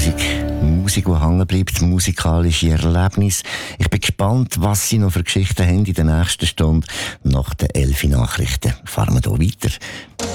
Musik, die hängen bleibt, musikalische Erlebnisse. Ich bin gespannt, was Sie noch für Geschichten haben in der nächsten Stunde. Nach den 11 Nachrichten fahren wir hier weiter.